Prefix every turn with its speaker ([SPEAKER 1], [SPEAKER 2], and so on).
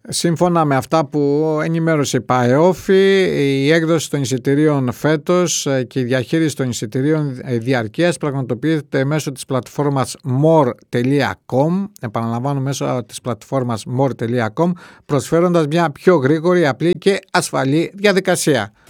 [SPEAKER 1] Σύμφωνα με αυτά που ενημέρωσε η ΠΑΕΟΦΗ, η έκδοση των εισιτηρίων φέτος και η διαχείριση των εισιτηρίων διαρκείας πραγματοποιείται μέσω της πλατφόρμας more.com, επαναλαμβάνω μέσω της πλατφόρμας more.com, προσφέροντας μια πιο γρήγορη, απλή και ασφαλή διαδικασία.